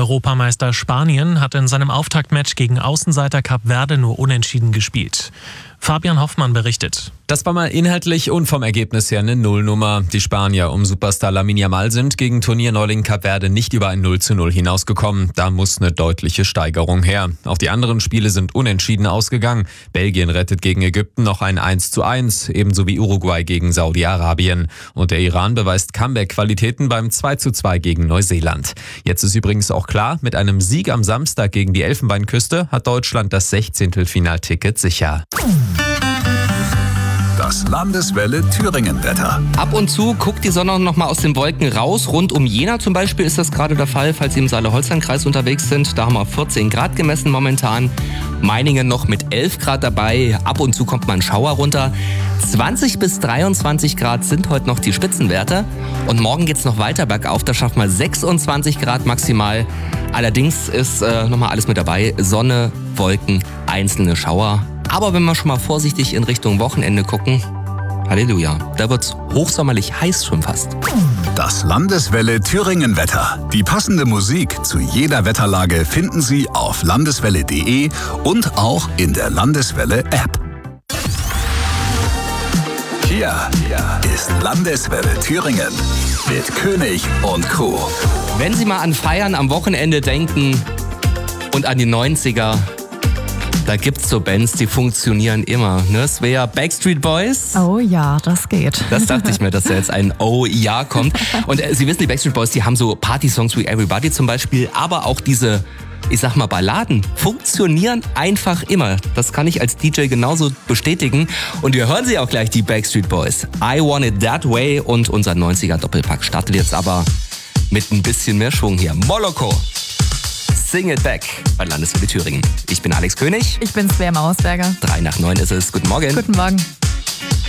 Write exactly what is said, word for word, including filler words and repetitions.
Europameister Spanien hat in seinem Auftaktmatch gegen Außenseiter Kap Verde nur unentschieden gespielt. Fabian Hoffmann berichtet. Das war mal inhaltlich und vom Ergebnis her eine Nullnummer. Die Spanier um Superstar Lamine Yamal sind gegen Turnierneuling Kap Verde nicht über ein null zu null hinausgekommen. Da muss eine deutliche Steigerung her. Auch die anderen Spiele sind unentschieden ausgegangen. Belgien rettet gegen Ägypten noch ein eins zu eins, ebenso wie Uruguay gegen Saudi-Arabien. Und der Iran beweist Comeback-Qualitäten beim zwei zu zwei gegen Neuseeland. Jetzt ist übrigens auch klar, mit einem Sieg am Samstag gegen die Elfenbeinküste hat Deutschland das Sechzehntelfinalticket sicher. Das Landeswelle Thüringen-Wetter. Ab und zu guckt die Sonne noch mal aus den Wolken raus. Rund um Jena zum Beispiel ist das gerade der Fall, falls Sie im Saale-Holstein-Kreis unterwegs sind. Da haben wir vierzehn Grad gemessen momentan. Meiningen noch mit elf Grad dabei. Ab und zu kommt mal ein Schauer runter. zwanzig bis dreiundzwanzig Grad sind heute noch die Spitzenwerte. Und morgen geht's noch weiter bergauf. Da schaffen wir sechsundzwanzig Grad maximal. Allerdings ist äh, noch mal alles mit dabei. Sonne, Wolken, einzelne Schauer. Aber wenn wir schon mal vorsichtig in Richtung Wochenende gucken, Halleluja, da wird's hochsommerlich heiß schon fast. Das Landeswelle Thüringen-Wetter. Die passende Musik zu jeder Wetterlage finden Sie auf landeswelle punkt de und auch in der Landeswelle-App. Hier ist Landeswelle Thüringen mit König und Crew. Wenn Sie mal an Feiern am Wochenende denken und an die neunziger, da gibt's so Bands, die funktionieren immer. Ne? Es wäre Backstreet Boys. Oh ja, das geht. Das dachte ich mir, dass da jetzt ein Oh ja kommt. Und äh, Sie wissen, die Backstreet Boys, die haben so Party-Songs wie Everybody zum Beispiel, aber auch diese, ich sag mal, Balladen funktionieren einfach immer. Das kann ich als D J genauso bestätigen. Und wir hören sie auch gleich, die Backstreet Boys. I Want It That Way, und unser neunziger Doppelpack startet jetzt aber mit ein bisschen mehr Schwung hier. Moloko. Sing It Back bei Landeswelle Thüringen. Ich bin Alex König. Ich bin Svea Mausberger. Drei nach neun ist es. Guten Morgen. Guten Morgen.